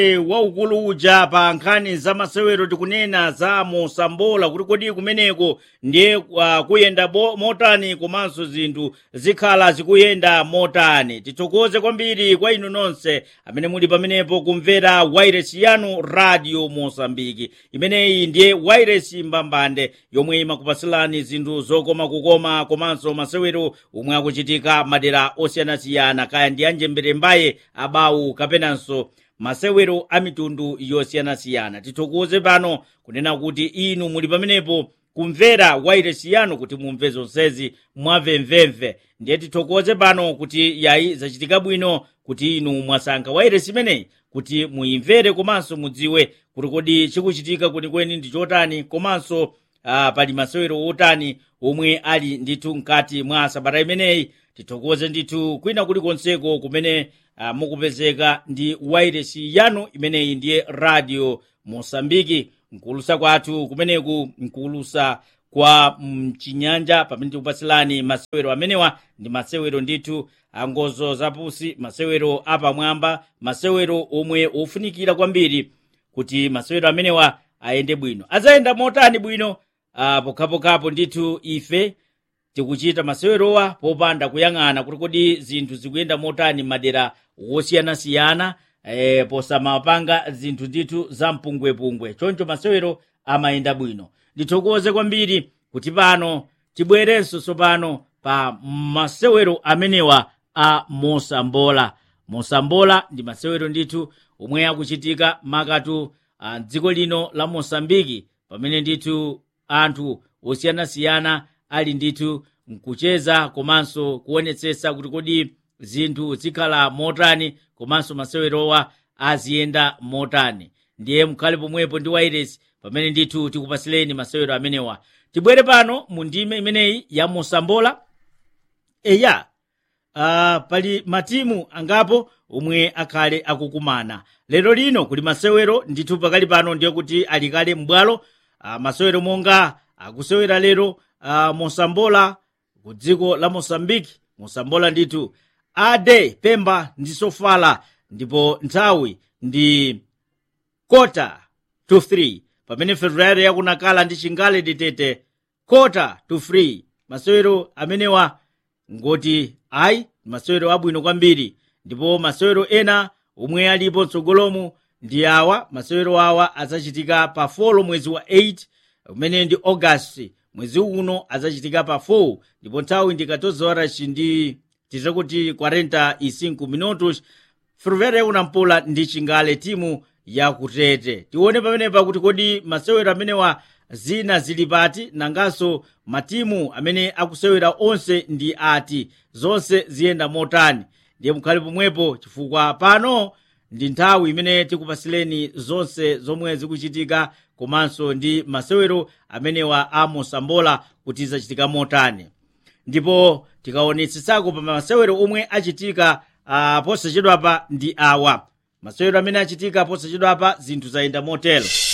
waukulu uja pa nkhani za masewero tikunena za mosambola kuti kodi kumeneko ndiye kuyenda motani komanso zinthu zikhala zikuyenda motani. Tithokoze kwambiri kwa inu nonse amene muli pamenepo kumvera wairesi yanu Radio Mosambiki. Imeneyi ndiye wairesi mbambande yomwe imakupasilani zinthu zokoma kukoma komanso masewero omwe akuchitika madera osiyanasiyana, kaya ndi anjembere mbaye abawu kapenanso masewero a mitundu yosiyanasiyana. Tithokoze pano kunena kuti inu muli pamenepo kumvera wairesi yanu kuti mumve zonsezi mwamvemvemve. Ndiye tithokoze pano kuti yayi zachitika bwino kuti inu mwasankha wairesi imeneyi kuti muimvere komanso mudziwe kuti kodi chikuchitika kwenikweni ndi chotani komanso pali masewero otani omwe ali ndithu mkati mwa sabata imeneyi. Tithokoze ndithu kwina kulikonseko kumene mukupezeka ndi wairesi yanu imeneyi ndiye Radio Mosambiki. Nkulusa kwathu kumeneku nkulusa kwa mchinyanja pamene tikupasilani masewero amenewa ndi masewero ndithu angozo zapusi, masewero apamwamba, masewero omwe ofunikira kwambiri kuti masewero amenewa ayende bwino. Azayenda motani bwino pokhapokhapo ndithu ife tikuchita masewerowa popanda kuyang'ana kuti kodi zinthu zikuyenda motani madera wosiyanasiyana, posamapanga zinthu ndithu za mpungwepungwe. Choncho masewero amayenda bwino. Ndithokoze kwambiri kuti pano tibwerenso tsopano pa masewero amenewa a mosambola. Mosambola ndi masewero ndithu omwe akuchitika makatu dziko lino la Mosambiki, pamene ndithu anthu osiyanasiyana ali ndithu nkucheza komanso kuonetsetsa kuti kodi zinthu zikhala motani komanso masewerowa aziyenda motani. Ndiye mukhale pomwepo ndi wairesi pamene ndithu tikupasileni masewero amenewa. Tibwere pano mu ndime imeneyi ya mosambola. Pali matimu angapo omwe akhale akukumana lero lino. Kuli masewero ndithu pakali pano ndiye kuti alikale m'bwalo. Masewero monga akusewera lero mosambola ku dziko la Mosambiki. Mosambola ndithu ade Pemba ndi Sofala, ndipo nthawi ndi 2:45 pamene Ferroviária yakunakala ndi Chingale Ditete 2:45. Masewero amenewa ngoti ayi masewero abwino kwambiri, ndipo masewero ena omwe alipo tsogolomu ndi awa. Masewero awa azachitika pa 4 mwezi wa 8 umene ndi August. Mwezi uno azachitika pa 4 ndipo nthawi ndi 14 horas ndi tizakuti 45 minutos. Ferroviária yakunampula ndi Chingale timu ya Kutete. Tione pamenepa kuti kodi masewero amenewa zina zili pati, nanganso matimu amene akusewera onse ndi ati, zonse ziyenda motani. Ndiye mukhale pomwepo chifukwa pano ndi nthawi imene tikupasileni zonse zomwe zikuchitika komanso ndi masewero amenewa a mosambola kuti zachitika motani. Ndipo tikaonetsetsako pa masewero omwe achitika posachedwapa ndi awa. Masewero amene achitika posachedwapa zinthu zayenda motelo.